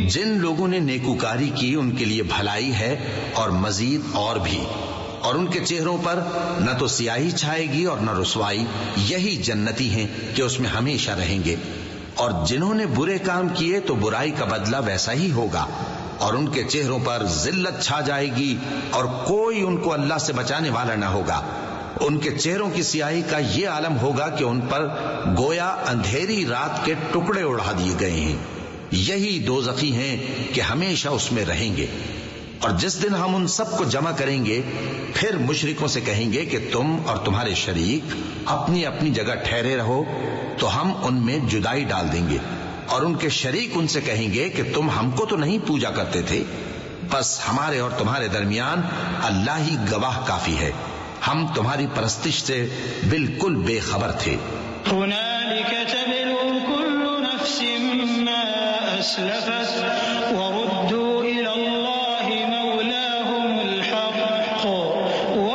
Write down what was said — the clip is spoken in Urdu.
جن لوگوں نے نیکوکاری کی ان کے لیے بھلائی ہے اور مزید اور بھی، اور ان کے چہروں پر نہ تو سیاہی چھائے گی اور نہ رسوائی، یہی جنتی ہیں کہ اس میں ہمیشہ رہیں گے۔ اور جنہوں نے برے کام کیے تو برائی کا بدلہ ویسا ہی ہوگا، اور ان کے چہروں پر ذلت چھا جائے گی اور کوئی ان کو اللہ سے بچانے والا نہ ہوگا۔ ان کے چہروں کی سیاہی کا یہ عالم ہوگا کہ ان پر گویا اندھیری رات کے ٹکڑے اڑا دیے گئے ہیں۔ یہی دوزخی ہیں کہ ہمیشہ اس میں رہیں گے۔ اور جس دن ہم ان سب کو جمع کریں گے، پھر مشرکوں سے کہیں گے کہ تم اور تمہارے شریک اپنی اپنی جگہ ٹھہرے رہو، تو ہم ان میں جدائی ڈال دیں گے۔ اور ان کے شریک ان سے کہیں گے کہ تم ہم کو تو نہیں پوجا کرتے تھے، بس ہمارے اور تمہارے درمیان اللہ ہی گواہ کافی ہے، ہم تمہاری پرستش سے بالکل بے خبر تھے۔ هنالك تبلو كل نفس ما أسلفت